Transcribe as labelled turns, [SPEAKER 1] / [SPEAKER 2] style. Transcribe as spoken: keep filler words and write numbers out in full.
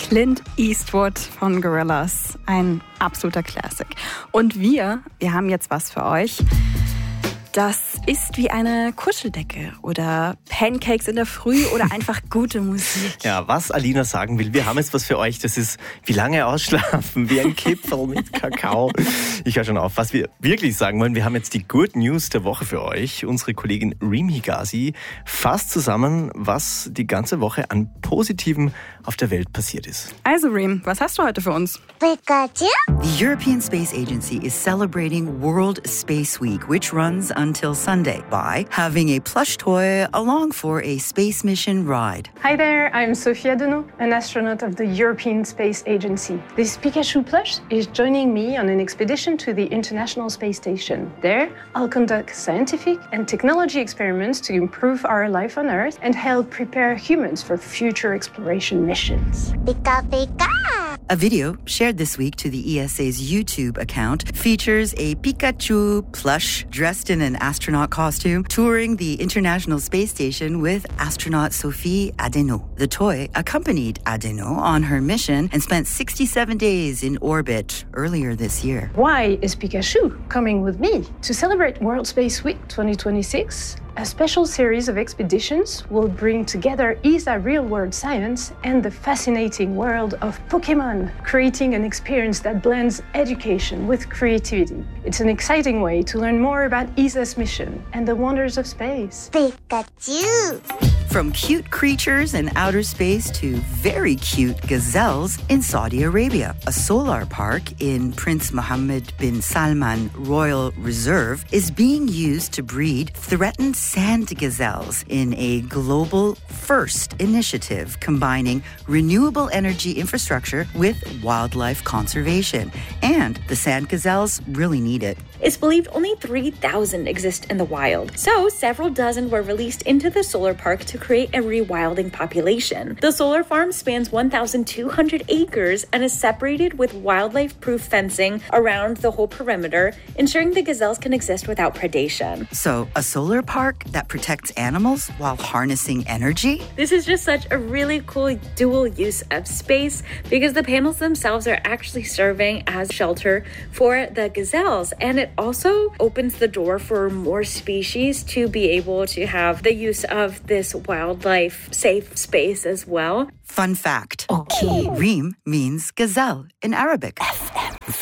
[SPEAKER 1] Clint Eastwood von Gorillaz. Ein absoluter Classic. Und wir, wir haben jetzt was für euch. Das ist wie eine Kuscheldecke oder Pancakes in der Früh oder einfach gute Musik.
[SPEAKER 2] Ja, was Alina sagen will, wir haben jetzt was für euch. Das ist wie lange ausschlafen, wie ein Kipferl mit Kakao. Ich höre schon auf. Was wir wirklich sagen wollen, wir haben jetzt die Good News der Woche für euch. Unsere Kollegin Reem Higazi fasst zusammen, was die ganze Woche an Positivem auf der Welt passiert ist.
[SPEAKER 1] Also Reem, was hast du heute für uns?
[SPEAKER 3] Pikachu? The European Space Agency is celebrating World Space Week, which runs until Sunday, by having a plush toy along for a space mission ride.
[SPEAKER 4] Hi there, I'm Sophia Deneau, an astronaut of the European Space Agency. This Pikachu plush is joining me on an expedition to the International Space Station. There, I'll conduct scientific and technology experiments to improve our life on Earth and help prepare humans for future exploration missions.
[SPEAKER 3] Pika Pika! A video shared this week to the E S A's YouTube account features a Pikachu plush dressed in an astronaut costume touring the International Space Station with astronaut Sophie Adeneau. The toy accompanied Adeneau on her mission and spent sixty-seven days in orbit earlier this year.
[SPEAKER 4] Why is Pikachu coming with me? To celebrate World Space Week twenty twenty-six, a special series of expeditions will bring together E S A real-world science and the fascinating world of Pokémon, creating an experience that blends education with creativity. It's an exciting way to learn more about E S A's mission and the wonders of space.
[SPEAKER 3] Pikachu! From cute creatures in outer space to very cute gazelles in Saudi Arabia. A solar park in Prince Mohammed bin Salman Royal Reserve is being used to breed threatened sand gazelles in a global first initiative combining renewable energy infrastructure with wildlife conservation. And the sand gazelles really need it.
[SPEAKER 5] It's believed only three thousand exist in the wild, so several dozen were released into the solar park to create a rewilding population. The solar farm spans one thousand two hundred acres and is separated with wildlife-proof fencing around the whole perimeter, ensuring the gazelles can exist without predation.
[SPEAKER 3] So, a solar park that protects animals while harnessing energy?
[SPEAKER 5] This is just such a really cool dual use of space because the panels themselves are actually serving as shelter for the gazelles, and it also opens the door for more species to be able to have the use of this wildlife safe space as well.
[SPEAKER 3] Fun fact. Okay. Reem means gazelle in Arabic.
[SPEAKER 2] F M